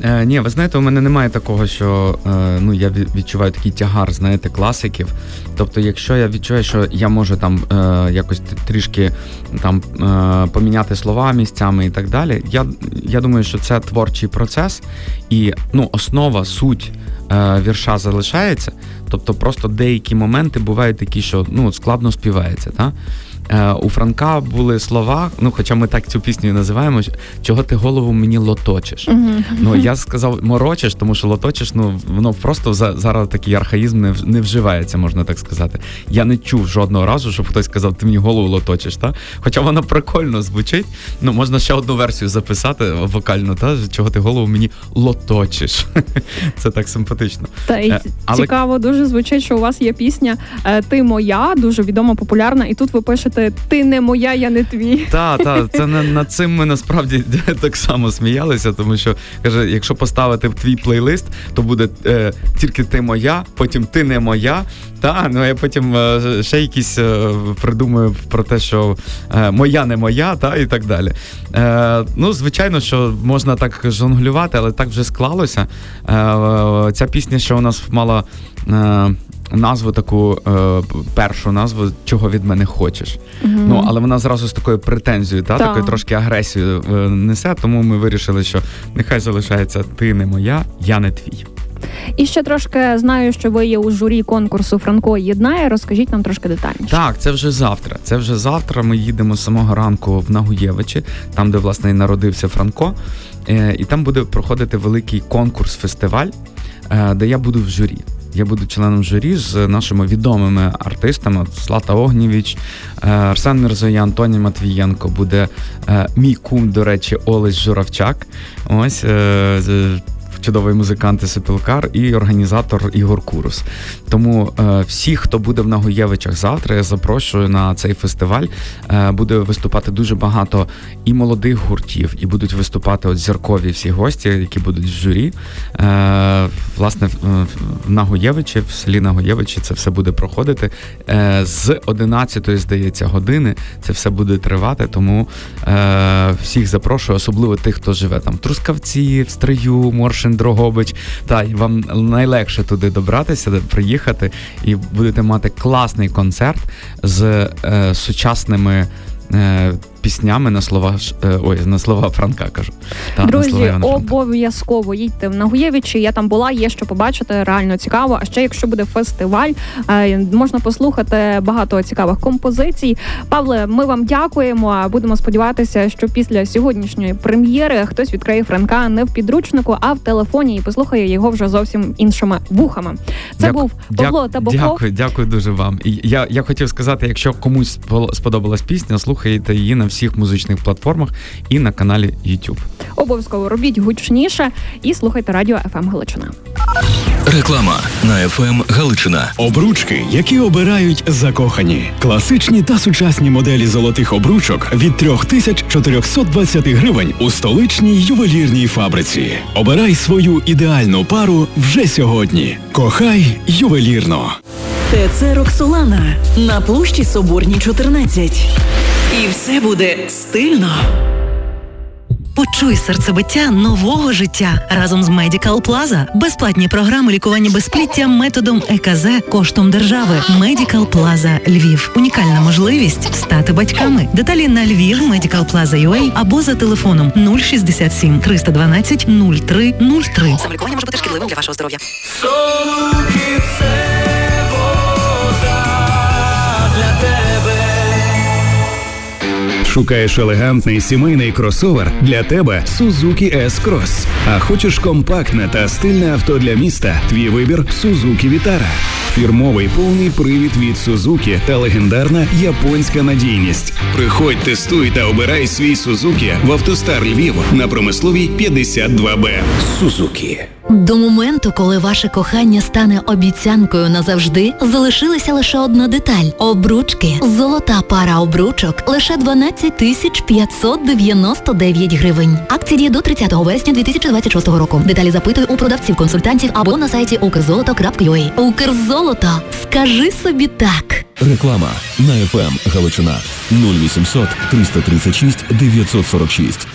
Ні, ви знаєте, у мене немає такого, що я відчуваю такий тягар, знаєте, класиків. Тобто, якщо я відчуваю, що я можу там якось трішки там поміняти слова місцями і так далі, я думаю, що це творчий процес і основа, суть вірша залишається. Тобто просто деякі моменти бувають такі, що складно співається, так? У Франка були слова, хоча ми так цю пісню і називаємо, чого ти голову мені лоточиш. Я сказав морочиш, тому що лоточиш, воно просто зараз такий архаїзм не вживається, можна так сказати. Я не чув жодного разу, щоб хтось сказав, ти мені голову лоточиш, та? Хоча воно прикольно звучить, можна ще одну версію записати вокально, та? Чого ти голову мені лоточиш. Це так симпатично. Цікаво дуже звучить, що у вас є пісня «Ти моя», дуже відома, популярна, і тут ви пишете «Ти не моя, я не твій». Так, це над цим ми насправді так само сміялися, тому що, каже, якщо поставити в твій плейлист, то буде тільки «Ти моя», потім «Ти не моя», я потім ще якісь придумаю про те, що «моя не моя», і так далі. Звичайно, що можна так жонглювати, але так вже склалося. Ця пісня ще у нас мала назву таку, першу назву «Чого від мене хочеш». Але вона зразу з такою претензією, такою трошки агресією несе, тому ми вирішили, що нехай залишається «Ти не моя, я не твій». І ще трошки знаю, що ви є у журі конкурсу «Франко єднає». Розкажіть нам трошки детальніше. Так, це вже завтра. Ми їдемо з самого ранку в Нагуєвичі, там, де, власне, і народився Франко. І там буде проходити великий конкурс-фестиваль, де я буду в журі. Я буду членом журі з нашими відомими артистами. Злата Огнєвіч, Арсен Мірзоян, Тоні Матвієнко. Буде мій кум, до речі, Олесь Журавчак. Ось, чудовий музикант і сопілкар, і організатор Ігор Курус. Тому всіх, хто буде в Нагуєвичах завтра, я запрошую на цей фестиваль. Буде виступати дуже багато і молодих гуртів, і будуть виступати зіркові всі гості, які будуть в журі. Власне, в Нагуєвичі, в селі Нагуєвичі це все буде проходити. З 11-ї, здається, години це все буде тривати, тому всіх запрошую, особливо тих, хто живе там в Трускавці, в Стрию, Моршин, Дрогобич. Вам найлегше туди добратися, приїхати, і будете мати класний концерт з сучасними піснями на слова Франка, кажу. Друзі, обов'язково їдьте в Нагуєвичі, я там була, є що побачити, реально цікаво. А ще, якщо буде фестиваль, можна послухати багато цікавих композицій. Павле, ми вам дякуємо, будемо сподіватися, що після сьогоднішньої прем'єри хтось відкриє Франка не в підручнику, а в телефоні і послухає його вже зовсім іншими вухами. Це був Павло Табаков. Дякую дуже вам. І я хотів сказати, якщо комусь сподобалась пісня, слухайте її на всіх музичних платформах і на каналі YouTube. Обов'язково робіть гучніше і слухайте радіо FM Галичина. Реклама на FM Галичина. Обручки, які обирають закохані. Класичні та сучасні моделі золотих обручок від 3420 гривень у столичній ювелірній фабриці. Обирай свою ідеальну пару вже сьогодні. Кохай ювелірно. ТЦ «Роксолана» на площі Соборній, 14. І все буде стильно. Почуй серцебиття нового життя разом з Medical Plaza. Безплатні програми лікування безпліття методом ЕКЗ коштом держави. Medical Plaza Львів. Унікальна можливість стати батьками. Деталі на Львів Medical Plaza UA або за телефоном 067 312 0303. Самолікування може бути шкідливим для вашого здоров'я. Шукаєш елегантний сімейний кросовер? Для тебе Suzuki S-Cross. А хочеш компактне та стильне авто для міста? Твій вибір Suzuki Vitara. Фірмовий повний привід від Suzuki та легендарна японська надійність. Приходь, тестуй та обирай свій Suzuki в Автостар Львів на Промисловій 52Б. Suzuki. До моменту, коли ваше кохання стане обіцянкою назавжди, залишилася лише одна деталь – обручки. Золота пара обручок – лише 12 599 гривень. Акція діє до 30 вересня 2026 року. Деталі запитуй у продавців-консультантів або на сайті ukrzoloto.ua. Укрзолото. Скажи собі так. Реклама на FM Галичина 0800 336 946.